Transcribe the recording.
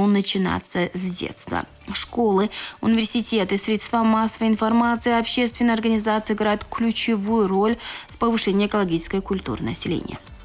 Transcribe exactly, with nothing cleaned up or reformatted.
должно начинаться с детства. Школы, университеты, средства массовой информации, общественные организации играют ключевую роль в повышении экологической культуры населения.